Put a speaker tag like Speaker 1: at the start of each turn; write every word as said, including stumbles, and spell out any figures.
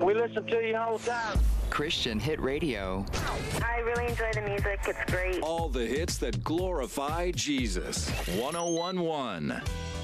Speaker 1: We listen to you the whole time.
Speaker 2: Christian Hit Radio.
Speaker 3: I really enjoy the music. It's great.
Speaker 4: All the hits that glorify Jesus. one oh one point one.